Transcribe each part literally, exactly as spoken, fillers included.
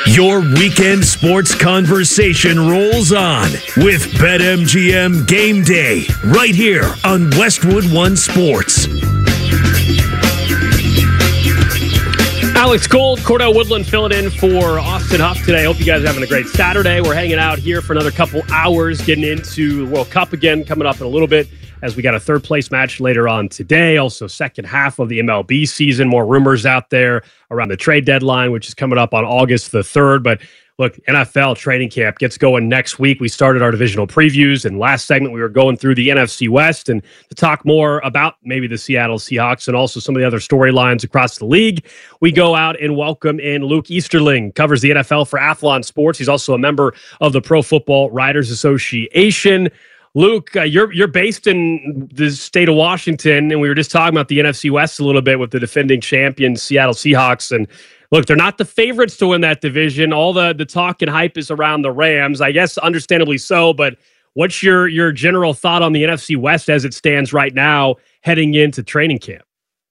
Your weekend sports conversation rolls on with BetMGM Game Day right here on Westwood One Sports. Alex Gold, Cordell Woodland filling in for Austin Huff today. Hope you guys are having a great Saturday. We're hanging out here for another couple hours, getting into the World Cup again, coming up in a little bit as we got a third place match later on today. Also, second half of the M L B season. More rumors out there around the trade deadline, which is coming up on August the third. But look, N F L training camp gets going next week. We started our divisional previews, and last segment we were going through the N F C West and to talk more about maybe the Seattle Seahawks and also some of the other storylines across the league. We go out and welcome in Luke Easterling, covers the N F L for Athlon Sports. He's also a member of the Pro Football Writers Association. Luke, uh, you're you're based in the state of Washington, and we were just talking about the N F C West a little bit with the defending champion Seattle Seahawks. And look, they're not the favorites to win that division. All the, the talk and hype is around the Rams, I guess understandably so. But what's your, your general thought on the N F C West as it stands right now heading into training camp?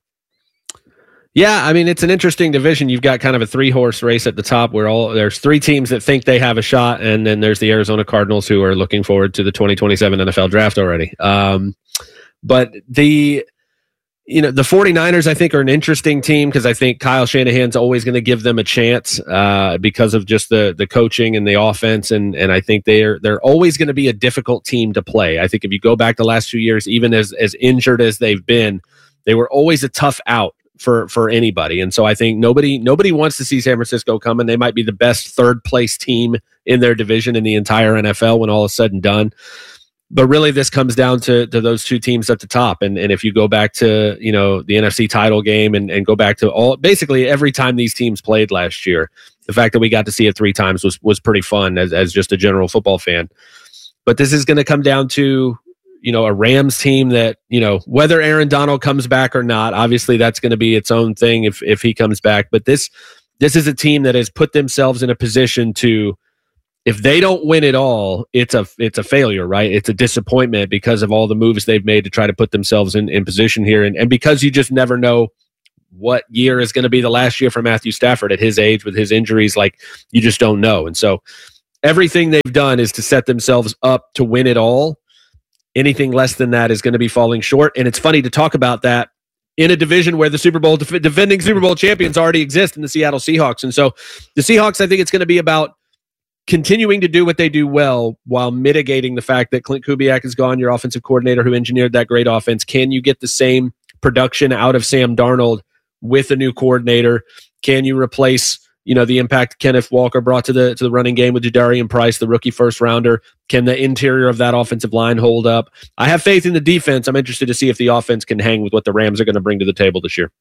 Yeah, I mean, it's an interesting division. You've got kind of a three-horse race at the top where all there's three teams that think they have a shot, and then there's the Arizona Cardinals who are looking forward to the twenty twenty-seven N F L draft already. Um, but the... You know, the 49ers, I think, are an interesting team because I think Kyle Shanahan's always going to give them a chance uh, because of just the the coaching and the offense. And and I think they're they're always going to be a difficult team to play. I think if you go back the last few years, even as as injured as they've been, they were always a tough out for for anybody. And so I think nobody nobody wants to see San Francisco coming. They might be the best third place team in their division in the entire N F L when all is said and done. But really, this comes down to, to those two teams at the top. And and if you go back to, you know, the N F C title game and, and go back to all basically every time these teams played last year, the fact that we got to see it three times was was pretty fun as, as just a general football fan. But this is going to come down to, you know, a Rams team that, you know, whether Aaron Donald comes back or not, obviously that's going to be its own thing if if he comes back. But this this is a team that has put themselves in a position to, if they don't win it all, it's a it's a failure, right? It's a disappointment because of all the moves they've made to try to put themselves in, in position here. And, and because you just never know what year is going to be the last year for Matthew Stafford at his age with his injuries, like you just don't know. And so everything they've done is to set themselves up to win it all. Anything less than that is going to be falling short. And it's funny to talk about that in a division where the Super Bowl def- defending Super Bowl champions already exist in the Seattle Seahawks. And so the Seahawks, I think it's going to be about continuing to do what they do well while mitigating the fact that Clint Kubiak is gone, your offensive coordinator who engineered that great offense. Can you get the same production out of Sam Darnold with a new coordinator? Can you replace, you know, the impact Kenneth Walker brought to the to the running game with Jadarian Price, the rookie first rounder? Can the interior of that offensive line hold up? I have faith in the defense. I'm interested to see if the offense can hang with what the Rams are going to bring to the table this year.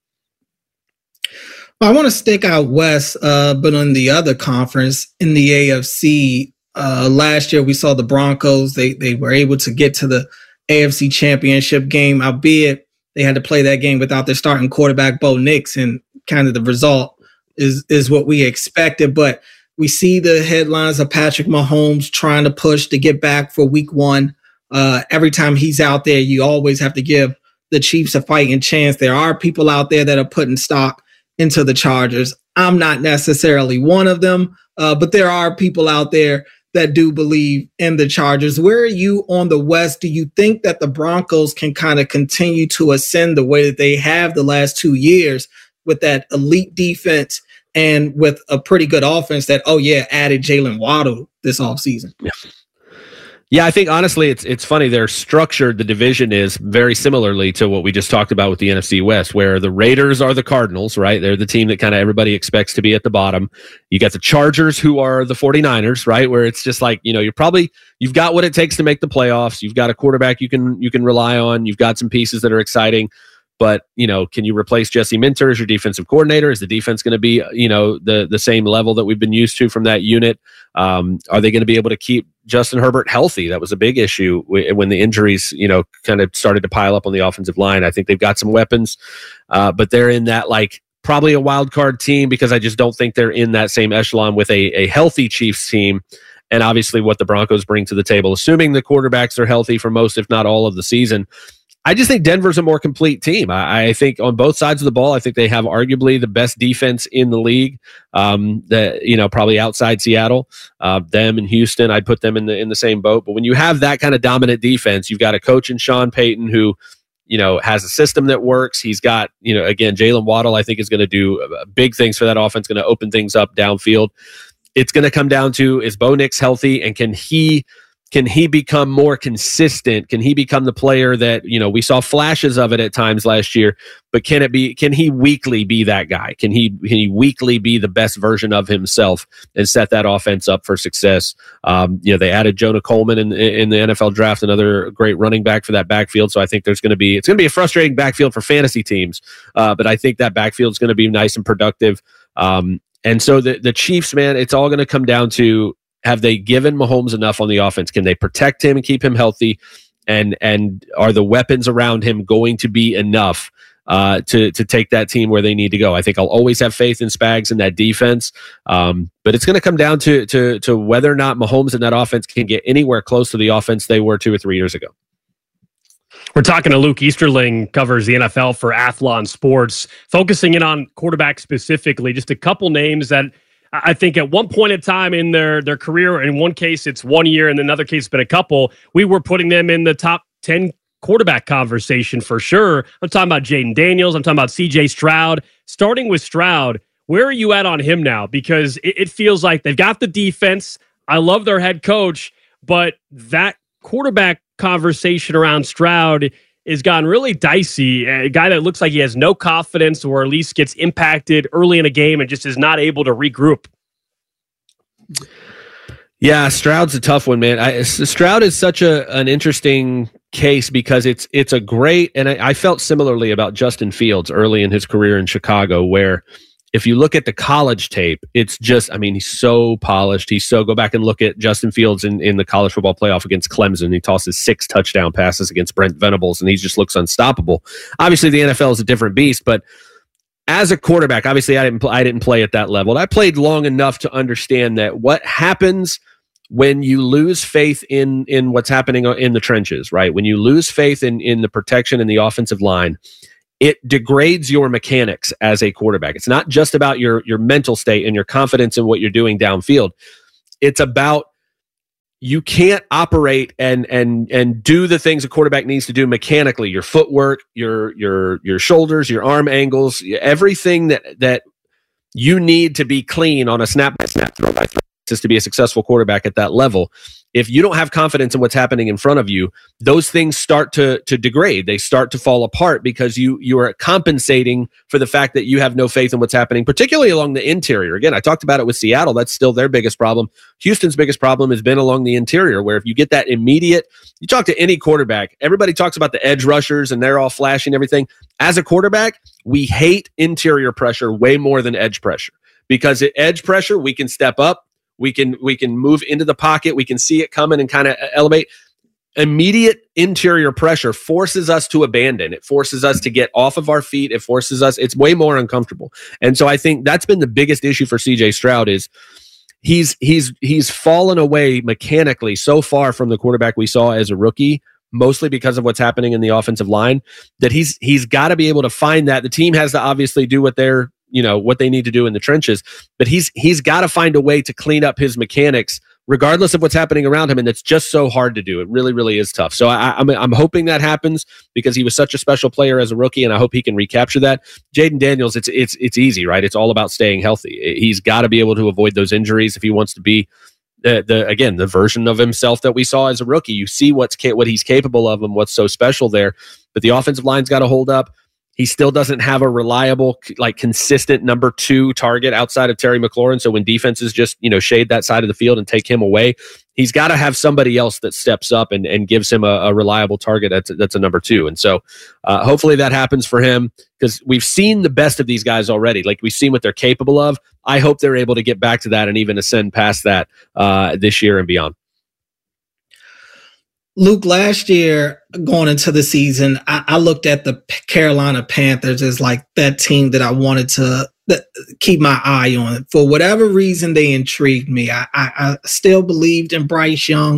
I want to stick out west, uh, but on the other conference in the A F C, uh, last year we saw the Broncos. They they were able to get to the A F C Championship game, albeit they had to play that game without their starting quarterback, Bo Nix, and kind of the result is is what we expected. But we see the headlines of Patrick Mahomes trying to push to get back for week one. Uh, every time he's out there, you always have to give the Chiefs a fighting chance. There are people out there that are putting stock into the Chargers. I'm not necessarily one of them, uh, but there are people out there that do believe in the Chargers. Where are you on the West? Do you think that the Broncos can kind of continue to ascend the way that they have the last two years with that elite defense and with a pretty good offense that, oh yeah, added Jalen Waddle this offseason? Yeah. Yeah, I think honestly, it's it's funny. They're structured. The division is very similarly to what we just talked about with the N F C West, where the Raiders are the Cardinals, right? They're the team that kind of everybody expects to be at the bottom. You got the Chargers, who are the 49ers, right? Where it's just like, you know, you're probably you've got what it takes to make the playoffs. You've got a quarterback you can you can rely on. You've got some pieces that are exciting. But, you know, can you replace Jesse Minter as your defensive coordinator? Is the defense going to be, you know, the the same level that we've been used to from that unit? Um, are they going to be able to keep Justin Herbert healthy? That was a big issue w- when the injuries, you know, kind of started to pile up on the offensive line. I think they've got some weapons, uh, but they're in that, like, probably a wild card team because I just don't think they're in that same echelon with a, a healthy Chiefs team. And obviously what the Broncos bring to the table, assuming the quarterbacks are healthy for most, if not all of the season, I just think Denver's a more complete team. I, I think on both sides of the ball, I think they have arguably the best defense in the league. Um, that you know, probably outside Seattle, uh, them and Houston, I'd put them in the in the same boat. But when you have that kind of dominant defense, you've got a coach in Sean Payton who, you know, has a system that works. He's got, you know, again, Jalen Waddle, I think is going to do big things for that offense. Going to open things up downfield. It's going to come down to, is Bo Nix healthy, and can he? Can he become more consistent? Can he become the player that, you know, we saw flashes of it at times last year, but can it be, can he weekly be that guy? Can he, can he weekly be the best version of himself and set that offense up for success? Um, you know, they added Jonah Coleman in, in the N F L draft, another great running back for that backfield. So I think there's going to be, it's going to be a frustrating backfield for fantasy teams. Uh, but I think that backfield is going to be nice and productive. Um, and so the, the Chiefs, man, it's all going to come down to, have they given Mahomes enough on the offense? Can they protect him and keep him healthy? And and are the weapons around him going to be enough uh, to to take that team where they need to go? I think I'll always have faith in Spags and that defense, um, but it's going to come down to to to whether or not Mahomes and that offense can get anywhere close to the offense they were two or three years ago. We're talking to Luke Easterling, covers the N F L for Athlon Sports, focusing in on quarterback specifically. Just a couple names that I think at one point in time in their, their career, in one case it's one year, and in another case it's been a couple, we were putting them in the top ten quarterback conversation for sure. I'm talking about Jaden Daniels. I'm talking about C J Stroud. Starting with Stroud, where are you at on him now? Because it, it feels like they've got the defense. I love their head coach, but that quarterback conversation around Stroud is gotten really dicey. A guy that looks like he has no confidence, or at least gets impacted early in a game and just is not able to regroup. Yeah, Stroud's a tough one, man. I, Stroud is such a an interesting case because it's it's a great, and I, I felt similarly about Justin Fields early in his career in Chicago, where if you look at the college tape, it's just, I mean, he's so polished. He's so, go back and look at Justin Fields in, in the college football playoff against Clemson. He tosses six touchdown passes against Brent Venables, and he just looks unstoppable. Obviously, the N F L is a different beast, but as a quarterback, obviously, I didn't, I didn't play at that level. I played long enough to understand that what happens when you lose faith in, in what's happening in the trenches, right? When you lose faith in, in the protection in the offensive line, it degrades your mechanics as a quarterback. It's not just about your, your mental state and your confidence in what you're doing downfield. It's about, you can't operate and and and do the things a quarterback needs to do mechanically. Your footwork, your your your shoulders, your arm angles, everything that that you need to be clean on a snap by snap, throw by throw, is to be a successful quarterback at that level. If you don't have confidence in what's happening in front of you, those things start to to degrade. They start to fall apart because you you are compensating for the fact that you have no faith in what's happening, particularly along the interior. Again, I talked about it with Seattle. That's still their biggest problem. Houston's biggest problem has been along the interior, where if you get that immediate, you talk to any quarterback, everybody talks about the edge rushers and they're all flashing everything. As a quarterback, we hate interior pressure way more than edge pressure, because at edge pressure, we can step up. We can we can move into the pocket. We can see it coming and kind of elevate. Immediate interior pressure forces us to abandon. It forces us to get off of our feet. It forces us. It's way more uncomfortable. And so I think that's been the biggest issue for C J Stroud is he's he's he's fallen away mechanically so far from the quarterback we saw as a rookie, mostly because of what's happening in the offensive line, that he's he's got to be able to find that. The team has to obviously do what they're you know what they need to do in the trenches, but he's he's got to find a way to clean up his mechanics regardless of what's happening around him, and it's just so hard to do. It really really is tough. So I, I'm I'm hoping that happens, because he was such a special player as a rookie, and I hope he can recapture that. Jaden Daniels, it's it's it's easy, right? It's all about staying healthy. He's got to be able to avoid those injuries if he wants to be the the again the version of himself that we saw as a rookie. You see what's ca- what he's capable of and what's so special there, but the offensive line's got to hold up. He still doesn't have a reliable, like consistent number two target outside of Terry McLaurin. So when defenses just, you know, shade that side of the field and take him away, he's got to have somebody else that steps up and, and gives him a, a reliable target that's, that's a number two. And so uh, hopefully that happens for him, because we've seen the best of these guys already. Like, we've seen what they're capable of. I hope they're able to get back to that and even ascend past that uh, this year and beyond. Luke, last year going into the season, I, I looked at the Carolina Panthers as like that team that I wanted to th- keep my eye on. For whatever reason, they intrigued me. I, I, I still believed in Bryce Young.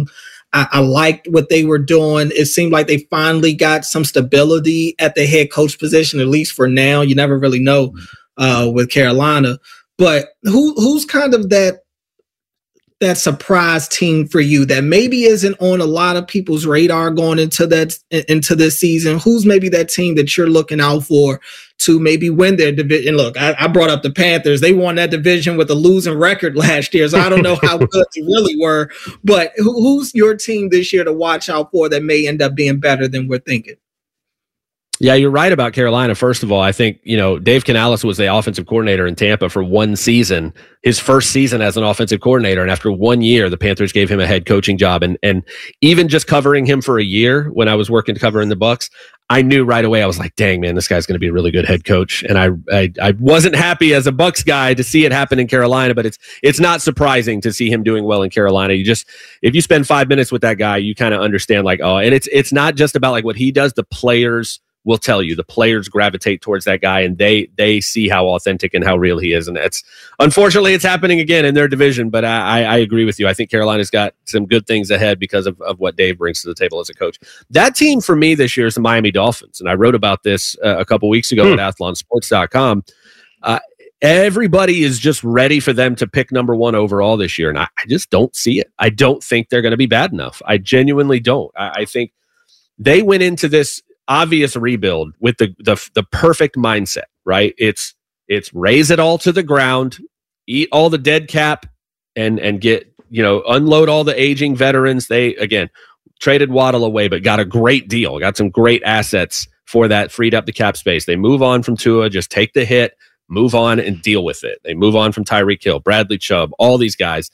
I, I liked what they were doing. It seemed like they finally got some stability at the head coach position, at least for now. You never really know uh, with Carolina. But who who's kind of that that surprise team for you that maybe isn't on a lot of people's radar going into that into this season? Who's maybe that team that you're looking out for to maybe win their division? Look, I, I brought up the Panthers. They won that division with a losing record last year, so I don't know how good they really were. But who, who's your team this year to watch out for that may end up being better than we're thinking? Yeah, you're right about Carolina. First of all, I think, you know, Dave Canales was the offensive coordinator in Tampa for one season, his first season as an offensive coordinator. And after one year, the Panthers gave him a head coaching job. And and even just covering him for a year when I was working covering the Bucs, I knew right away, I was like, dang, man, this guy's going to be a really good head coach. And I, I I wasn't happy as a Bucs guy to see it happen in Carolina, but it's it's not surprising to see him doing well in Carolina. You just, if you spend five minutes with that guy, you kind of understand like, oh, and it's it's not just about like what he does, the players will tell you. The players gravitate towards that guy, and they they see how authentic and how real he is. And it's unfortunately it's happening again in their division. But I, I agree with you. I think Carolina's got some good things ahead because of, of what Dave brings to the table as a coach. That team for me this year is the Miami Dolphins, and I wrote about this uh, a couple weeks ago hmm. at athlon sports dot com. Uh, everybody is just ready for them to pick number one overall this year, and I, I just don't see it. I don't think they're going to be bad enough. I genuinely don't. I, I think they went into this obvious rebuild with the, the the perfect mindset, right? It's it's raise it all to the ground, eat all the dead cap, and and get, you know, unload all the aging veterans. They again traded Waddle away, but got a great deal, got some great assets for that, freed up the cap space. They move on from Tua, just take the hit, move on and deal with it. They move on from Tyreek Hill, Bradley Chubb, all these guys,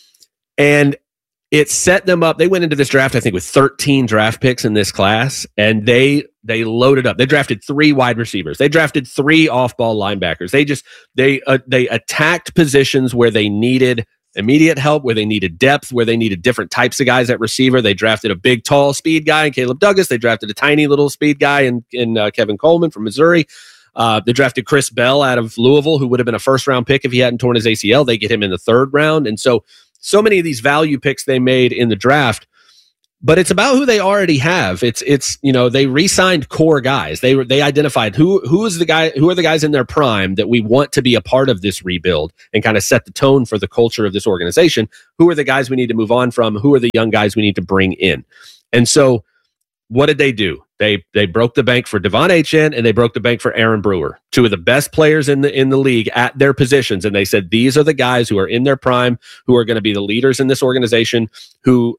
and it set them up. They went into this draft, I think, with thirteen draft picks in this class, and they they loaded up. They drafted three wide receivers. They drafted three off-ball linebackers. They just they uh, they attacked positions where they needed immediate help, where they needed depth, where they needed different types of guys at receiver. They drafted a big, tall speed guy in Caleb Douglas. They drafted a tiny little speed guy in in uh, Kevin Coleman from Missouri. Uh, they drafted Chris Bell out of Louisville, who would have been a first-round pick if he hadn't torn his A C L. They get him in the third round, and so. So many of these value picks they made in the draft, but it's about who they already have. It's it's you know, they re-signed core guys. They they identified who who is the guy who are the guys in their prime that we want to be a part of this rebuild and kind of set the tone for the culture of this organization. Who are the guys we need to move on from? Who are the young guys we need to bring in? And so, what did they do? They they broke the bank for Devon Achane and they broke the bank for Aaron Brewer, two of the best players in the in the league at their positions. And they said these are the guys who are in their prime, who are going to be the leaders in this organization, who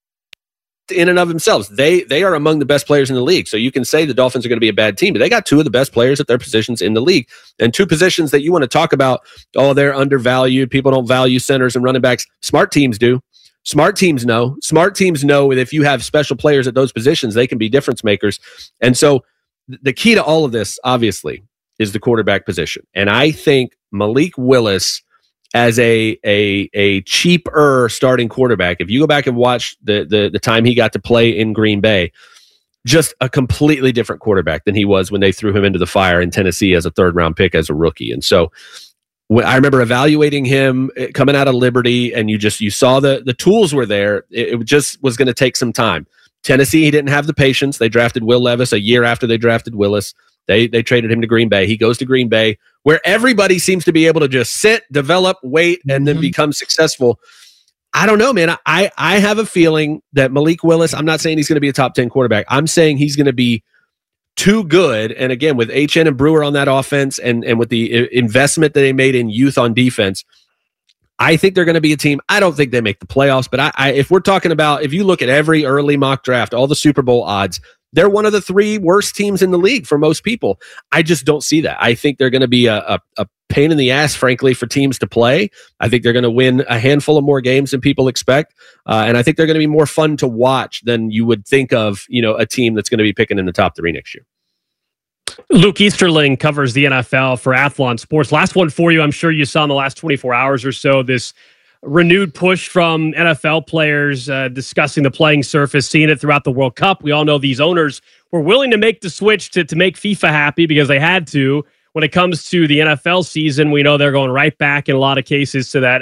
in and of themselves, they they are among the best players in the league. So you can say the Dolphins are going to be a bad team, but they got two of the best players at their positions in the league, and two positions that you want to talk about. Oh, they're undervalued. People don't value centers and running backs. Smart teams do. Smart teams know. Smart teams know that if you have special players at those positions, they can be difference makers. And so the key to all of this, obviously, is the quarterback position. And I think Malik Willis as a a a cheaper starting quarterback, if you go back and watch the the the time he got to play in Green Bay, just a completely different quarterback than he was when they threw him into the fire in Tennessee as a third round pick as a rookie. And so I remember evaluating him coming out of Liberty, and you just you saw the the tools were there. It, it just was going to take some time. Tennessee, he didn't have the patience. They drafted Will Levis a year after they drafted Willis. They they traded him to Green Bay. He goes to Green Bay, where everybody seems to be able to just sit, develop, wait, and then mm-hmm. become successful. I don't know, man. I I have a feeling that Malik Willis, I'm not saying he's going to be a top ten quarterback. I'm saying he's going to be too good. And again, with Achane and Brewer on that offense and, and with the investment that they made in youth on defense, I think they're going to be a team. I don't think they make the playoffs, but I, I if we're talking about, if you look at every early mock draft, all the Super Bowl odds, they're one of the three worst teams in the league for most people. I just don't see that. I think they're going to be a, a, a pain in the ass, frankly, for teams to play. I think they're going to win a handful of more games than people expect. Uh, and I think they're going to be more fun to watch than you would think of, you know, a team that's going to be picking in the top three next year. Luke Easterling covers the N F L for Athlon Sports. Last one for you. I'm sure you saw in the last twenty-four hours or so this renewed push from N F L players uh, discussing the playing surface, seeing it throughout the World Cup. We all know these owners were willing to make the switch to, to make FIFA happy because they had to. When it comes to the N F L season, we know they're going right back in a lot of cases to that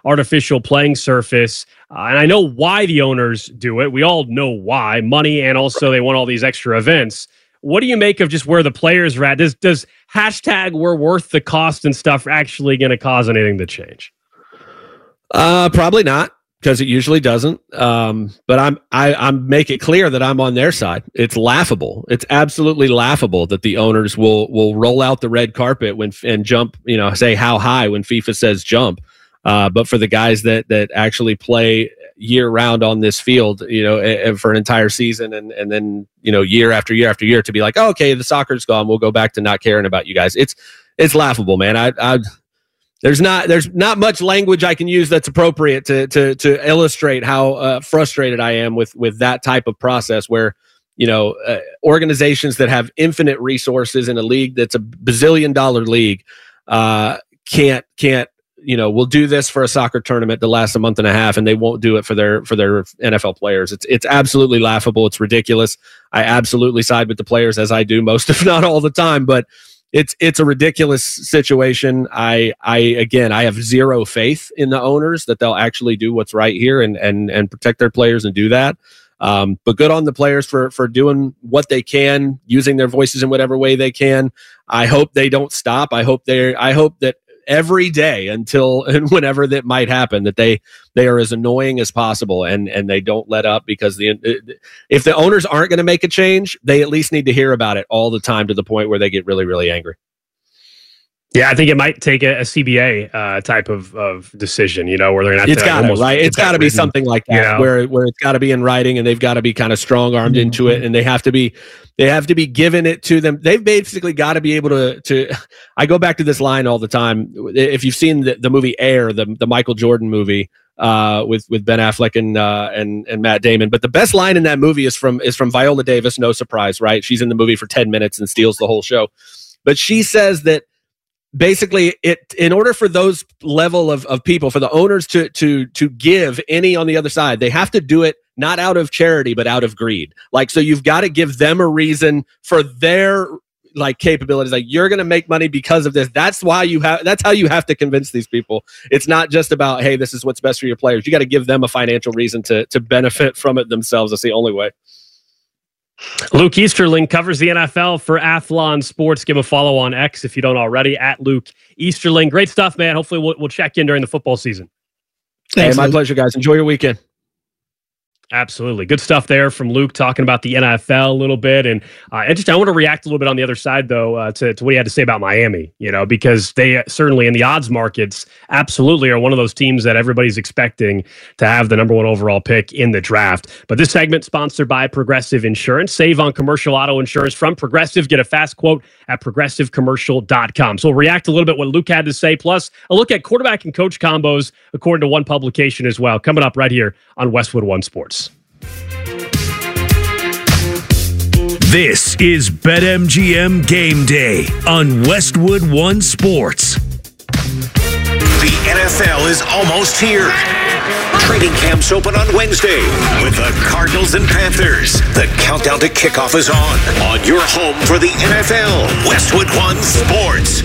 artificial playing surface. Uh, and I know why the owners do it. We all know why. Money, and also they want all these extra events. What do you make of just where the players are at? Does, does hashtag we're worth the cost and stuff actually going to cause anything to change? Uh, probably not, because it usually doesn't. Um, but I'm I I'm make it clear that I'm on their side. It's laughable. It's absolutely laughable that the owners will will roll out the red carpet when and jump, you know, say how high when FIFA says jump. Uh, but for the guys that that actually play year round on this field, you know, for an entire season, and and then, you know, year after year after year, to be like, oh, okay, the soccer's gone, we'll go back to not caring about you guys. It's it's laughable, man. I I there's not there's not much language I can use that's appropriate to to to illustrate how uh, frustrated I am with with that type of process, where, you know, uh, organizations that have infinite resources in a league that's a bazillion dollar league uh, can't can't. You know, we'll do this for a soccer tournament that lasts a month and a half, and they won't do it for their for their N F L players. It's it's absolutely laughable. It's ridiculous. I absolutely side with the players, as I do most, if not all the time. But it's it's a ridiculous situation. I I again, I have zero faith in the owners that they'll actually do what's right here and and and protect their players and do that. Um, but good on the players for for doing what they can, using their voices in whatever way they can. I hope they don't stop. I hope they're. I hope that. Every day until and whenever that might happen, that they they are as annoying as possible, and and they don't let up, because the if the owners aren't going to make a change, they at least need to hear about it all the time, to the point where they get really really angry. Yeah, I think it might take a, a C B A uh, type of, of decision, you know, where they're going to have it's to gotta, almost right? It's got to be written, something like that, you know? where where it's got to be in writing, and they've got to be kind of strong armed mm-hmm. into it, and they have to be they have to be given it to them. They've basically got to be able to to. I go back to this line all the time. If you've seen the, the movie Air, the the Michael Jordan movie uh, with with Ben Affleck and uh, and and Matt Damon, but the best line in that movie is from is from Viola Davis. No surprise, right? She's in the movie for ten minutes and steals the whole show, but she says that. Basically, it in order for those level of, of people, for the owners to to to give any on the other side, they have to do it not out of charity, but out of greed. Like, so you've got to give them a reason for their like capabilities. Like, you're going to make money because of this. That's why you have. That's how you have to convince these people. It's not just about, hey, this is what's best for your players. You got to give them a financial reason to to benefit from it themselves. That's the only way. Luke Easterling covers the N F L for Athlon Sports. Give him a follow on X if you don't already, at Luke Easterling. Great stuff, man. Hopefully we'll, we'll check in during the football season. Thanks, hey, my Luke. Pleasure, guys. Enjoy your weekend. Absolutely. Good stuff there from Luke, talking about the N F L a little bit. And uh, interesting, I want to react a little bit on the other side, though, uh, to, to what he had to say about Miami, you know, because they certainly in the odds markets absolutely are one of those teams that everybody's expecting to have the number one overall pick in the draft. But this segment sponsored by Progressive Insurance. Save on commercial auto insurance from Progressive. Get a fast quote at progressive commercial dot com. So we'll react a little bit what Luke had to say, plus a look at quarterback and coach combos, according to one publication as well, coming up right here on Westwood One Sports. This is BetMGM Game Day on Westwood One Sports. The N F L is almost here. Training camps open on Wednesday with the Cardinals and Panthers. The countdown to kickoff is on. On your home for the N F L, Westwood One Sports.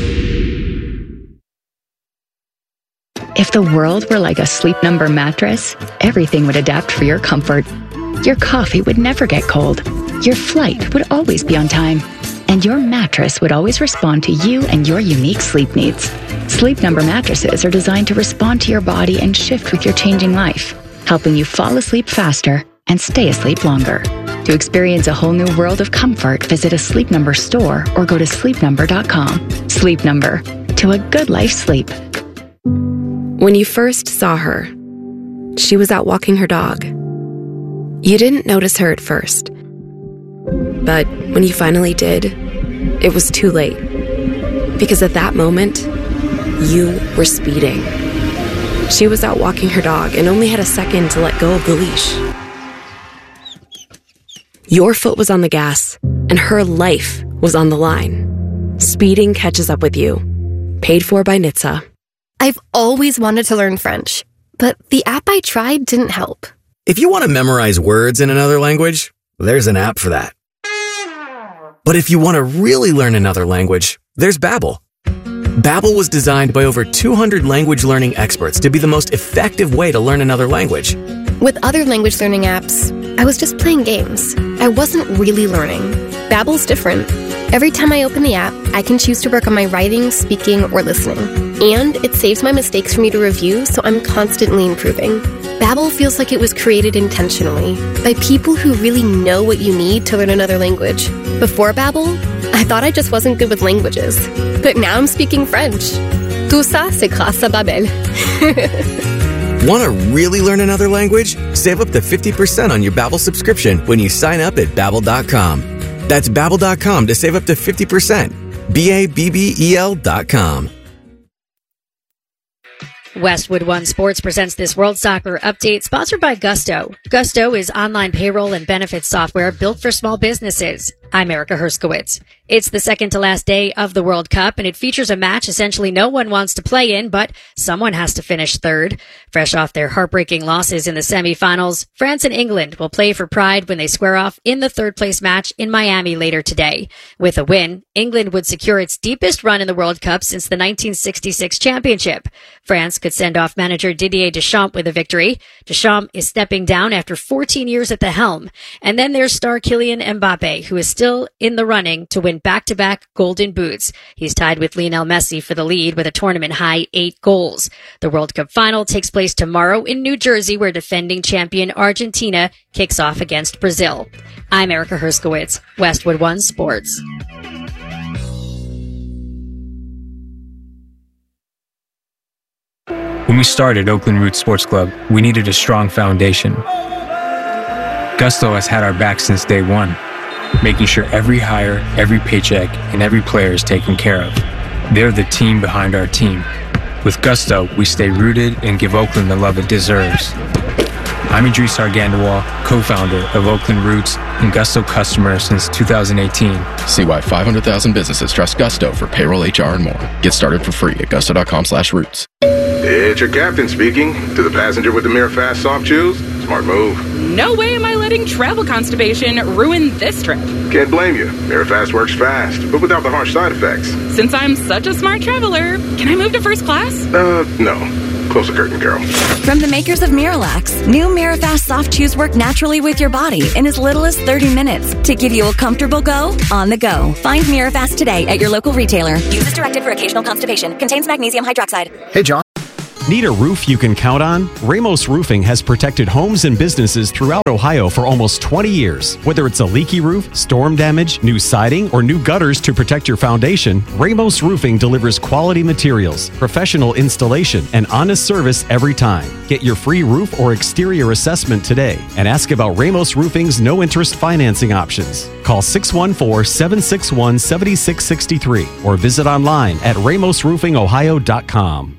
If the world were like a Sleep Number mattress, everything would adapt for your comfort. Your coffee would never get cold. Your flight would always be on time. And your mattress would always respond to you and your unique sleep needs. Sleep Number mattresses are designed to respond to your body and shift with your changing life, helping you fall asleep faster and stay asleep longer. To experience a whole new world of comfort, visit a Sleep Number store or go to sleep number dot com. Sleep Number. To a good life sleep. When you first saw her, she was out walking her dog. You didn't notice her at first. But when you finally did, it was too late. Because at that moment, you were speeding. She was out walking her dog and only had a second to let go of the leash. Your foot was on the gas, and her life was on the line. Speeding catches up with you. Paid for by N H T S A. I've always wanted to learn French, but the app I tried didn't help. If you want to memorize words in another language, there's an app for that. But if you want to really learn another language, there's Babbel. Babbel was designed by over two hundred language learning experts to be the most effective way to learn another language. With other language learning apps, I was just playing games. I wasn't really learning. Babbel's different. Every time I open the app, I can choose to work on my writing, speaking, or listening. And it saves my mistakes for me to review, so I'm constantly improving. Babbel feels like it was created intentionally by people who really know what you need to learn another language. Before Babbel, I thought I just wasn't good with languages. But now I'm speaking French. Tout ça, c'est grâce à Babbel. Want to really learn another language? Save up to fifty percent on your Babbel subscription when you sign up at Babbel dot com. That's Babbel dot com to save up to fifty percent. B A B B E L dot com. Westwood One Sports presents this World Soccer Update, sponsored by Gusto. Gusto is online payroll and benefits software built for small businesses. I'm Erica Herskowitz. It's the second to last day of the World Cup, and it features a match essentially no one wants to play in, but someone has to finish third. Fresh off their heartbreaking losses in the semifinals, France and England will play for pride when they square off in the third place match in Miami later today. With a win, England would secure its deepest run in the World Cup since the nineteen sixty-six championship. France could send off manager Didier Deschamps with a victory. Deschamps is stepping down after fourteen years at the helm. And then there's star Kylian Mbappe, who is still in the running to win back-to-back golden boots. He's tied with Lionel Messi for the lead with a tournament-high eight goals. The World Cup final takes place tomorrow in New Jersey, where defending champion Argentina kicks off against Brazil. I'm Erica Herskowitz, Westwood One Sports. When we started Oakland Roots Sports Club, we needed a strong foundation. Gusto has had our back since day one, making sure every hire, every paycheck, and every player is taken care of. They're the team behind our team. With Gusto, we stay rooted and give Oakland the love it deserves. I'm Idris Argandawal, co-founder of Oakland Roots and Gusto customer since two thousand eighteen. See why five hundred thousand businesses trust Gusto for payroll, H R, and more. Get started for free at gusto.com slash roots. It's your captain speaking. To the passenger with the Mirror Fast soft chews, smart move. No way am I letting travel constipation ruin this trip. Can't blame you. Mirror Fast works fast, but without the harsh side effects. Since I'm such a smart traveler, can I move to first class? Uh, no. Close the curtain, Carol. From the makers of Miralax, new Mirafast soft chews work naturally with your body in as little as thirty minutes to give you a comfortable go on the go. Find Mirafast today at your local retailer. Use as directed for occasional constipation. Contains magnesium hydroxide. Hey, John. Need a roof you can count on? Ramos Roofing has protected homes and businesses throughout Ohio for almost twenty years. Whether it's a leaky roof, storm damage, new siding, or new gutters to protect your foundation, Ramos Roofing delivers quality materials, professional installation, and honest service every time. Get your free roof or exterior assessment today and ask about Ramos Roofing's no-interest financing options. Call six one four, seven six one, seven six six three or visit online at ramos roofing ohio dot com.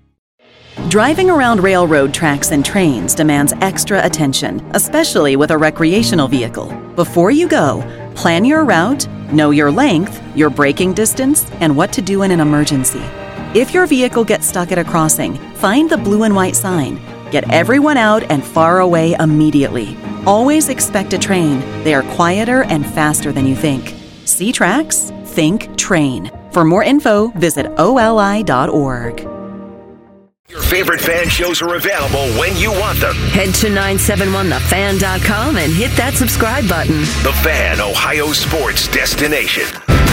Driving around railroad tracks and trains demands extra attention, especially with a recreational vehicle. Before you go, plan your route, know your length, your braking distance, and what to do in an emergency. If your vehicle gets stuck at a crossing, find the blue and white sign. Get everyone out and far away immediately. Always expect a train. They are quieter and faster than you think. See tracks? Think train. For more info, visit O L I dot org. Your favorite fan shows are available when you want them. Head to nine seven one the fan dot com and hit that subscribe button. The Fan, Ohio sports destination.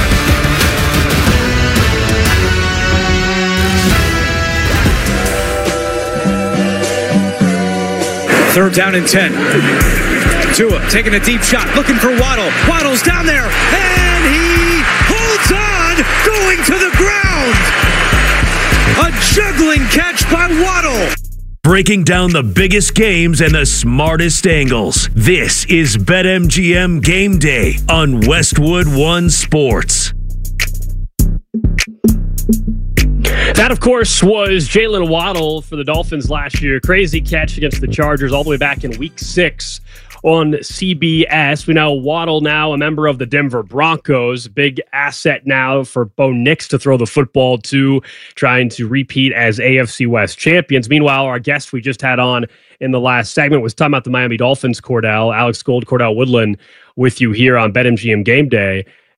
Third down and ten. Tua taking a deep shot, looking for Waddle. Waddle's down there, and he holds on, going to the ground. A juggling catch by Waddle. Breaking down the biggest games and the smartest angles. This is BetMGM Game Day on Westwood One Sports. That, of course, was Jalen Waddle for the Dolphins last year. Crazy catch against the Chargers all the way back in week six on C B S. We know Waddle now a member of the Denver Broncos. Big asset now for Bo Nix to throw the football to, trying to repeat as A F C West champions. Meanwhile, our guest we just had on in the last segment was talking about the Miami Dolphins, Cordell, Alex Gold, Cordell Woodland with you here on BetMGM Game Day.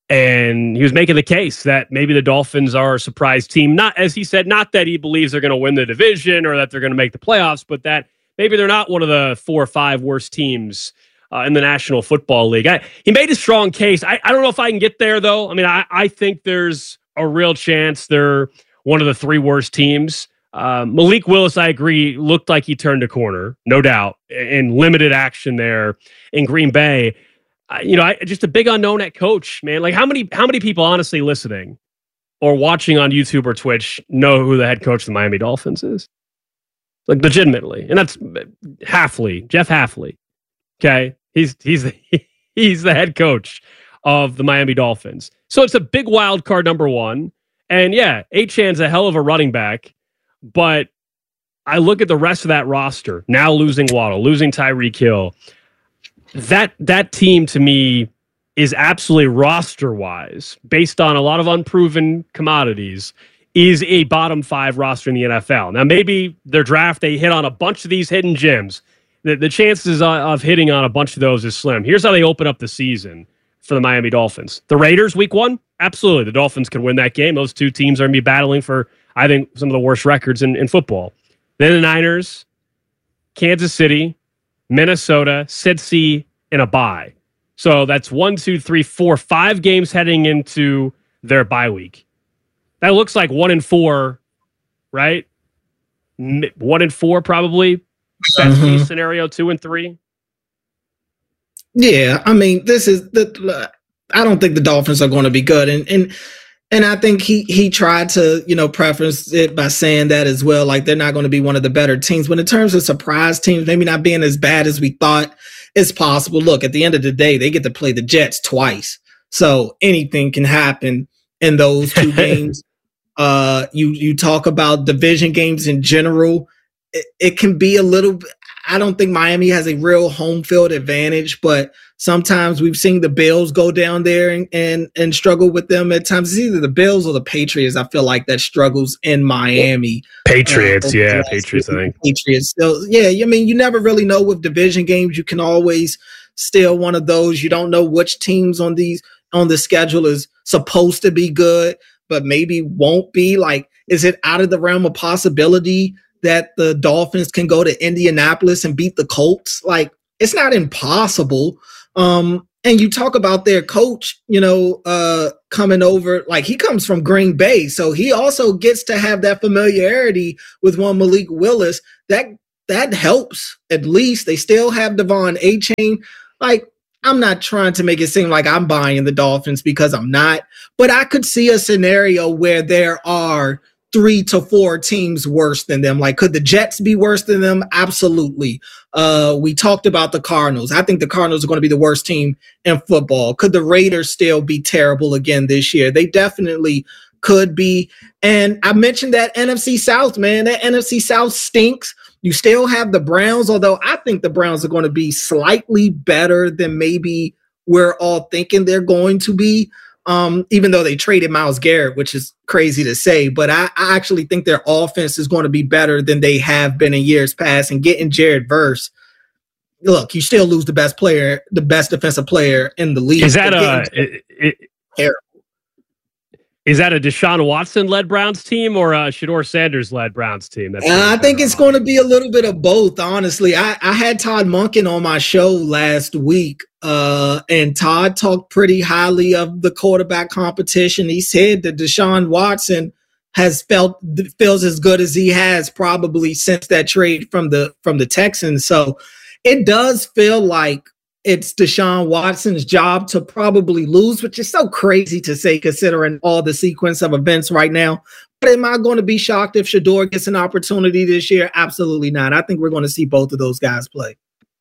And he was making the case that maybe the Dolphins are a surprise team. Not, as he said, not that he believes they're going to win the division or that they're going to make the playoffs, but that maybe they're not one of the four or five worst teams uh, in the National Football League. I, he made a strong case. I, I don't know if I can get there, though. I mean, I, I think there's a real chance they're one of the three worst teams. Uh, Malik Willis, I agree, looked like he turned a corner, no doubt, in limited action there in Green Bay. Uh, you know, I, just a big unknown at coach, man. Like, how many how many people honestly listening or watching on YouTube or Twitch know who the head coach of the Miami Dolphins is? Like, legitimately. And that's Hafley, Jeff Hafley. Okay? He's he's the, he's the head coach of the Miami Dolphins. So it's a big wild card, number one. And yeah, Achan's a hell of a running back. But I look at the rest of that roster, now losing Waddle, losing Tyreek Hill. That that team, to me, is absolutely roster-wise, based on a lot of unproven commodities, is a bottom five roster in the N F L. Now, maybe their draft, they hit on a bunch of these hidden gems. The, the chances of hitting on a bunch of those is slim. Here's how they open up the season for the Miami Dolphins. The Raiders, week one, absolutely. The Dolphins can win that game. Those two teams are going to be battling for, I think, some of the worst records in, in football. Then the Niners, Kansas City, Minnesota, Cincy, and a bye. So that's one, two, three, four, five games heading into their bye week. That looks like one and four, right? One and four, probably. Best Mhm. case scenario, two and three. Yeah, I mean, this is the. I don't think the Dolphins are going to be good, and and and I think he he tried to you know preface it by saying that as well, like they're not going to be one of the better teams. But in terms of surprise teams, maybe not being as bad as we thought, it's possible. Look, at the end of the day, they get to play the Jets twice, so anything can happen in those two games. Uh, you you talk about division games in general. It, it can be a little. I don't think Miami has a real home field advantage, but sometimes we've seen the Bills go down there and, and, and struggle with them at times. It's either the Bills or the Patriots, I feel like, that struggles in Miami. Patriots, uh, yeah, Patriots, I think. Patriots. So, yeah, I mean, you never really know with division games. You can always steal one of those. You don't know which teams on these on the schedule is supposed to be good, but maybe won't be. Like, is it out of the realm of possibility that the Dolphins can go to Indianapolis and beat the Colts? Like, it's not impossible. Um, and you talk about their coach, you know, uh, coming over, like he comes from Green Bay. So he also gets to have that familiarity with one Malik Willis. That, that helps. At least they still have Devon Achane. Like, I'm not trying to make it seem like I'm buying the Dolphins, because I'm not, but I could see a scenario where there are three to four teams worse than them. Like, could the Jets be worse than them? Absolutely. Uh, we talked about the Cardinals. I think the Cardinals are going to be the worst team in football. Could the Raiders still be terrible again this year? They definitely could be. And I mentioned that N F C South, man. That N F C South stinks. You still have the Browns, although I think the Browns are going to be slightly better than maybe we're all thinking they're going to be. Um, even though they traded Myles Garrett, which is crazy to say, but I, I actually think their offense is going to be better than they have been in years past. And getting Jared Verse, look, you still lose the best player, the best defensive player in the league. Is that a it, it, terrible? Is that a Deshaun Watson-led Browns team or a Shedeur Sanders-led Browns team? That's Uh, I think it's going to be a little bit of both, honestly. I, I had Todd Monken on my show last week, uh, and Todd talked pretty highly of the quarterback competition. He said that Deshaun Watson has felt feels as good as he has probably since that trade from the from the Texans. So it does feel like it's Deshaun Watson's job to probably lose, which is so crazy to say considering all the sequence of events right now. But am I going to be shocked if Shedeur gets an opportunity this year? Absolutely not. I think we're going to see both of those guys play.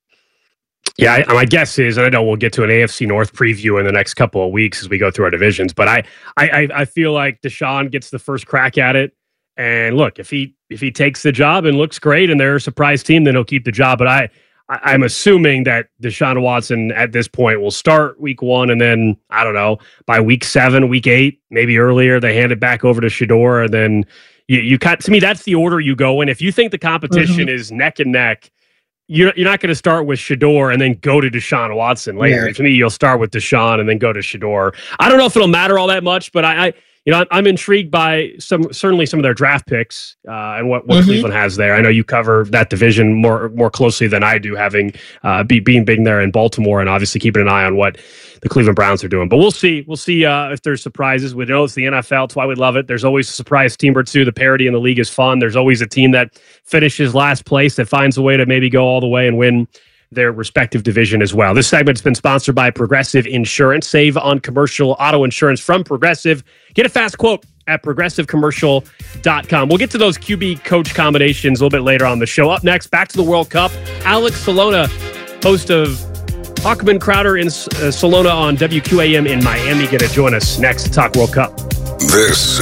Yeah, I, my guess is, and I know we'll get to an A F C North preview in the next couple of weeks as we go through our divisions, but I, I, I feel like Deshaun gets the first crack at it. And look, if he if he takes the job and looks great and they're a surprise team, then he'll keep the job. But I, I I'm assuming that Deshaun Watson at this point will start week one, and then I don't know, by week seven, week eight, maybe earlier, they hand it back over to Shedeur, and then you you cut. To me, that's the order you go in. If you think the competition mm-hmm. is neck and neck, you're, you're not going to start with Shedeur and then go to Deshaun Watson later. Yeah. To me, you'll start with Deshaun and then go to Shedeur. I don't know if it'll matter all that much, but I, I you know, I'm intrigued by some certainly some of their draft picks uh, and what, what Mm-hmm. Cleveland has there. I know you cover that division more more closely than I do, having uh, be, being big there in Baltimore and obviously keeping an eye on what the Cleveland Browns are doing. But we'll see. We'll see uh, if there's surprises. We know it's the N F L. That's why we love it. There's always a surprise team or two. The parity in the league is fun. There's always a team that finishes last place that finds a way to maybe go all the way and win their respective division as well. This segment's been sponsored by Progressive Insurance. Save on commercial auto insurance from Progressive. Get a fast quote at progressive commercial dot com. We'll get to those Q B coach combinations a little bit later on the show. Up next, back to the World Cup. Alex Salona, host of Hochman Crowder in uh, Salona on W Q A M in Miami, going to join us next to talk World Cup. This